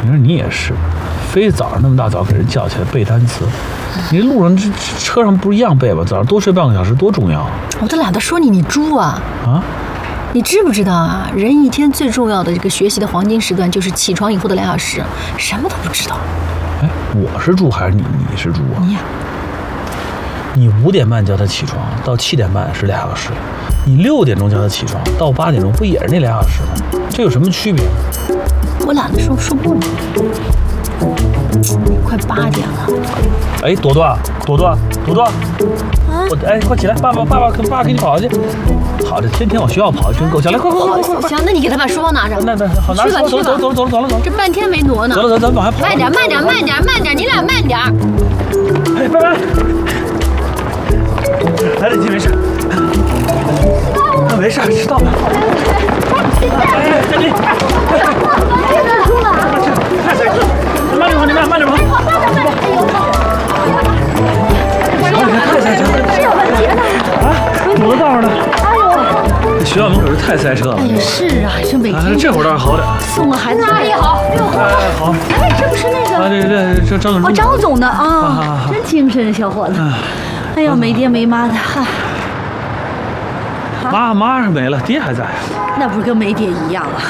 你说你也是，非早上那么大早给人叫起来背单词，你路上车上不是一样背吗？早上多睡半个小时多重要啊！ 我都懒得说你猪啊！ 啊？ 你知不知道啊？人一天最重要的这个学习的黄金时段就是起床以后的2小时，什么都不知道。 哎，我是猪还是你是猪啊？ 你呀， 你5点半叫他起床，到7点半是2小时；你6点钟叫他起床，到8点钟不也是那2小时吗？这有什么区别？ 我懒得说不了。快8点了。 哎，朵朵，哎，快起来，爸爸给你跑去。好，这天天往学校跑真够呛。来，快！ 行，那你给他把书包拿着。 那好，拿着，走。 这半天没挪呢。 走，往还跑。 慢点，你俩慢点。 哎，拜拜。来得及，没事。没事，知道了。哎，赶紧。太塞车了，慢点跑，你慢点跑。太塞车了， 是有问题的啊！堵到道上了。 哎呦， 这学校门口是太塞车了。 哎呀，是啊，这每天这会儿倒是好点。 送了孩子。阿姨好， 哎，好。 哎，这不是那个这张总。 张总的啊，真精神，小伙子。哎呦，没爹没妈的，嗨。 妈是没了，爹还在。 那不是跟没爹一样了？